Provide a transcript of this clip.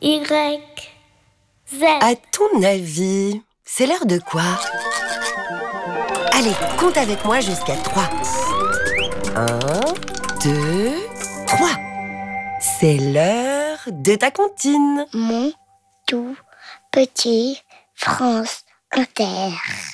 Y, Z. À ton avis, c'est l'heure de quoi? Allez, compte avec moi jusqu'à 3. 1, 2, 3. C'est l'heure de ta comptine. Mon tout petit France Inter.